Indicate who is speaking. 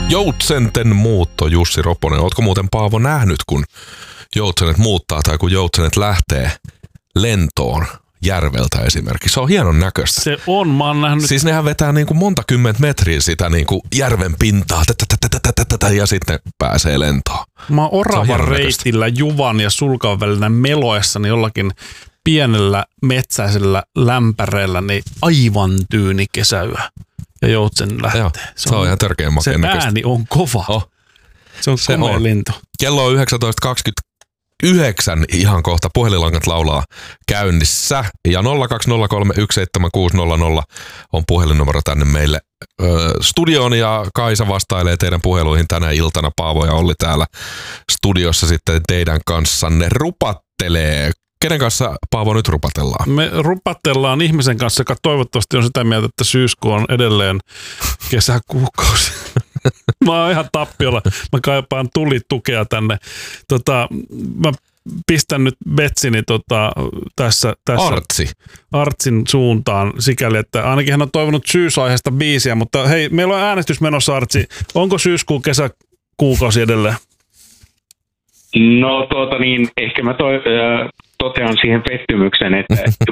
Speaker 1: Joutsenten muutto, Jussi Roponen. Ootko muuten, Paavo, nähnyt, kun joutsenet muuttaa tai kun joutsenet lähtee lentoon järveltä esimerkiksi? Se on hienon näköistä.
Speaker 2: Se on, mä oon nähnyt.
Speaker 1: Siis nehän vetää niinku monta kymmentä metriä sitä niinku järven pintaa ja sitten pääsee lentoon.
Speaker 2: Mä oon oravan reitillä Juvan ja Sulkavan välillä meloessani jollakin pienellä metsäisellä lämpäreellä, niin aivan tyyni kesäyö. Ja joutsen lähtee.
Speaker 1: Joo, se on ihan törkeän makeen näköistä.
Speaker 2: Se ääni on kova.
Speaker 1: Oh.
Speaker 2: Se on komea lintu.
Speaker 1: Kello on 19.29 ihan kohta. Puhelinlangat laulaa käynnissä. Ja 020317600 on puhelinnumero tänne meille studioon. Ja Kaisa vastailee teidän puheluihin tänä iltana. Paavo ja Olli täällä studiossa sitten teidän kanssanne rupattelee. Kenen kanssa, Paavo, nyt rupatellaan?
Speaker 2: Me rupatellaan ihmisen kanssa, joka toivottavasti on sitä mieltä, että syyskuu on edelleen kesäkuukausi. Mä oon ihan tappiolla. Mä kaipaan tulitukea tänne. Mä pistän nyt betsini tässä Artsin suuntaan sikäli, että ainakin hän on toivonut syysaiheesta biisiä, mutta hei, meillä on äänestys menossa, Artsi. Onko syyskuu kesäkuukausi edelleen?
Speaker 3: No ehkä mä totean siihen pettymyksen, että